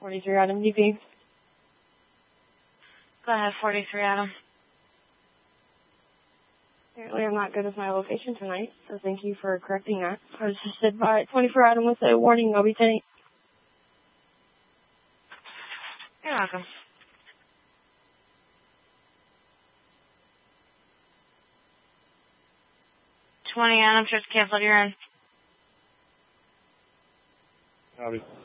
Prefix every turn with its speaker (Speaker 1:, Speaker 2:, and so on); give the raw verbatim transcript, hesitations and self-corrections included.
Speaker 1: forty-three Adam, D P.
Speaker 2: Go ahead, forty-three Adam.
Speaker 1: Apparently I'm not good with my location tonight, so thank you for correcting that. I was just advised, twenty-four Adam with a warning, I'll be ten.
Speaker 2: You're welcome. twenty Adam, just cancel your end.
Speaker 3: Copy.